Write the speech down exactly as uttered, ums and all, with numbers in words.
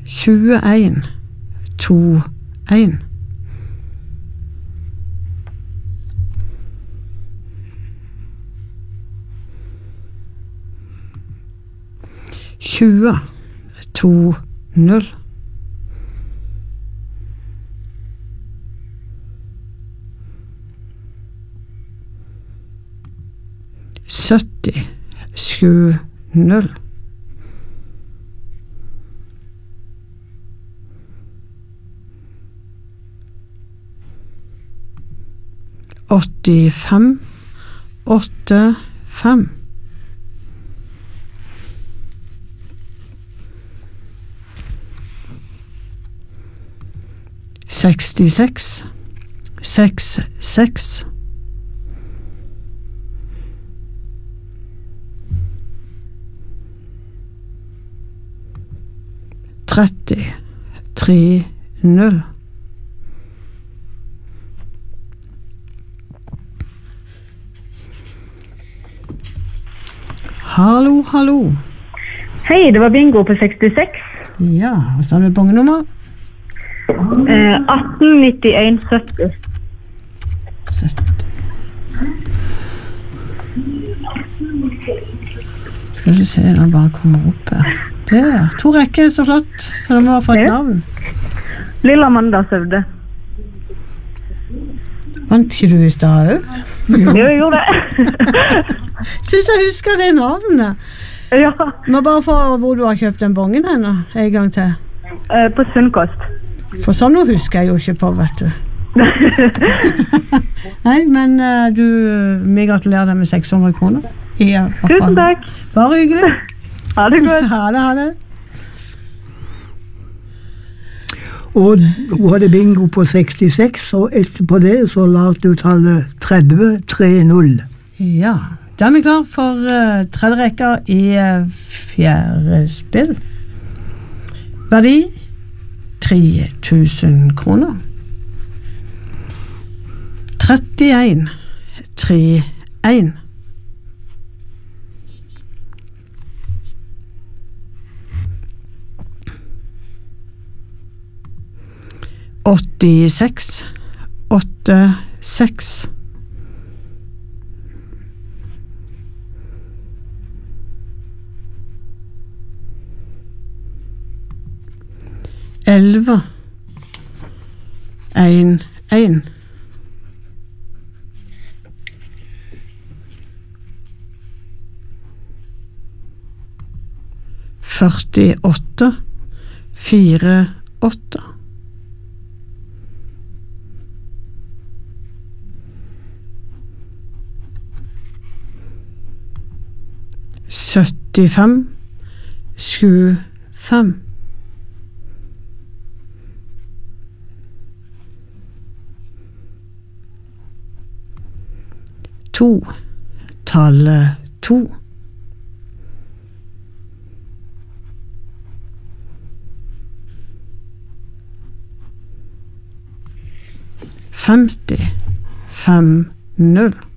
tjueen, to, en. tjue, to, null. sytti, sju, null. åttifem, åtte, fem. sekstiseks, seks, seks. tretti, tre, null. Hallo, hallo. Hei, det var bingo på sekstiseks. Ja, og så har du bongenummer? Eh, atten nittien sytti. sytti. Skal du se, den bare kommer opp her. Det er to rekker, så flott. Så de må ha fått navn. Lilla Amanda Søvde. Vant ikke du i stad, du? Jo, jeg gjorde det. Synes jeg husker det navnet. Ja. Må bare få hvor du har kjøpt den bongen henne, en gang til. Eh, på Sunnkost. For sånn nå husker jeg jo ikke på, vet du. Nei, men uh, du, vi gratulerer deg med seks hundre kroner. Ja, tusen takk. Bare hyggelig. Ha det godt. Ha det, ha det. Og hun hadde bingo på sekstiseks, og etterpå det så la du tallet tretti, tre, null. Ja, da er vi klar for uh, tredje rekka i uh, fjerde spill. Verdi tre tusen kroner. trettien, tre, en. åttiseks, åtte, seks. elleve, en, en. førtiåtte, fire, åtte. syttifem, sju, fem. To, tallet to. femti, fem, null.